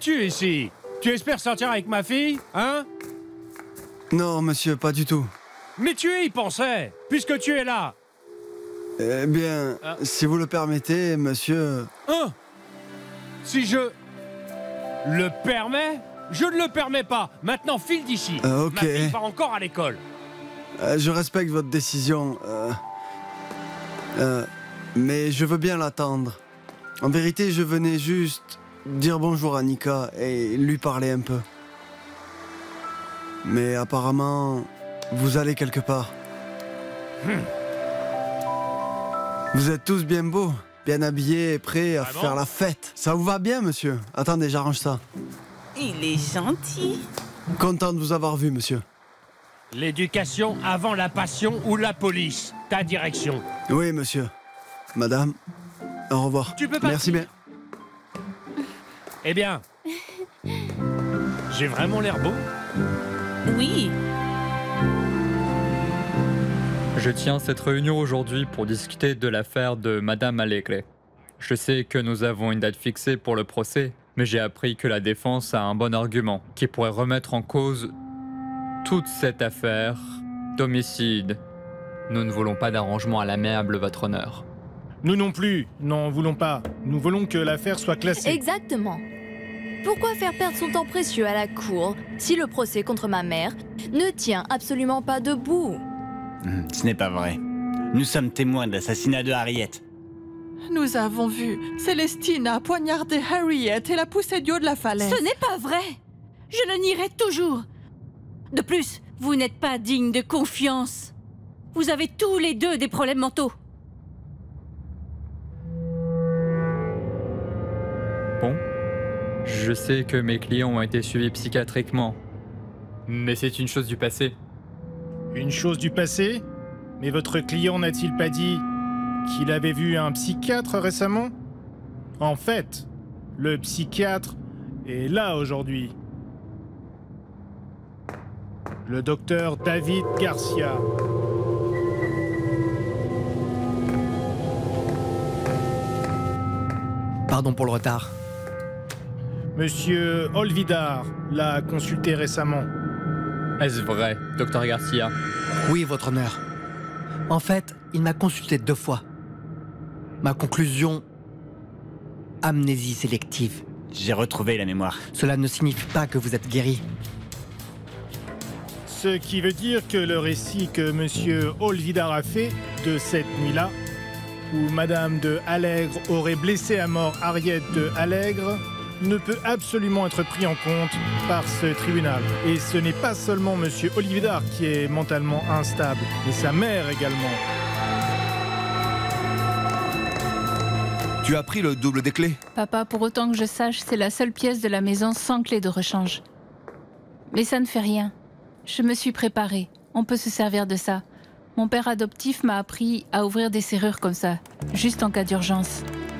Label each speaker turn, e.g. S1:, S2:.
S1: fais-tu ici? Tu espères sortir avec ma fille, hein?
S2: Non, monsieur, pas du tout.
S1: Mais tu y pensais, puisque tu es là.
S2: Eh bien, si vous le permettez, monsieur...
S1: Hein? Si je... le permets? Je ne le permets pas. Maintenant, file d'ici.
S2: Ok.
S1: Ma fille va encore à l'école.
S2: Je respecte votre décision. Mais je veux bien l'attendre. En vérité, je venais juste dire bonjour à Nika et lui parler un peu. Mais apparemment, vous allez quelque part. Vous êtes tous bien beaux, bien habillés et prêts à faire la fête. Ça vous va bien, monsieur? Attendez, j'arrange ça.
S3: Il est gentil.
S2: Content de vous avoir vu, monsieur.
S1: L'éducation avant la passion ou la police. Ta direction.
S2: Oui, monsieur. Madame, au revoir.
S1: Tu peux pas.
S2: Merci bien.
S1: Eh bien, j'ai vraiment l'air beau?
S3: Oui.
S4: Je tiens cette réunion aujourd'hui pour discuter de l'affaire de Madame Alegre. Je sais que nous avons une date fixée pour le procès, mais j'ai appris que la défense a un bon argument qui pourrait remettre en cause toute cette affaire d'homicide. Nous ne voulons pas d'arrangement à l'amiable, votre honneur.
S5: Nous non plus, n'en voulons pas. Nous voulons que l'affaire soit classée.
S6: Exactement. Pourquoi faire perdre son temps précieux à la cour si le procès contre ma mère ne tient absolument pas debout?
S7: Ce n'est pas vrai. Nous sommes témoins de l'assassinat de Harriet.
S8: Nous avons vu Célestine poignarder Harriet et la pousser du haut de la falaise.
S9: Ce n'est pas vrai. Je le nierai toujours. De plus, vous n'êtes pas digne de confiance. Vous avez tous les deux des problèmes mentaux.
S4: Bon, je sais que mes clients ont été suivis psychiatriquement, mais c'est une chose du passé.
S5: Une chose du passé? Mais votre client n'a-t-il pas dit qu'il avait vu un psychiatre récemment? En fait, le psychiatre est là aujourd'hui. Le docteur David Garcia.
S10: Pardon pour le retard.
S5: Monsieur Olvidar l'a consulté récemment.
S4: Est-ce vrai, docteur Garcia?
S10: Oui, votre honneur. En fait, il m'a consulté 2 fois. Ma conclusion... amnésie sélective.
S7: J'ai retrouvé la mémoire.
S10: Cela ne signifie pas que vous êtes guéri.
S5: Ce qui veut dire que le récit que monsieur Olvidar a fait de cette nuit-là, où Madame de Allègre aurait blessé à mort Harriet de Allègre, ne peut absolument être pris en compte par ce tribunal. Et ce n'est pas seulement monsieur Olvidar qui est mentalement instable, mais sa mère également.
S11: Tu as pris le double des clés?
S12: Papa, pour autant que je sache, c'est la seule pièce de la maison sans clé de rechange. Mais ça ne fait rien. Je me suis préparée. On peut se servir de ça. Mon père adoptif m'a appris à ouvrir des serrures comme ça, juste en cas d'urgence.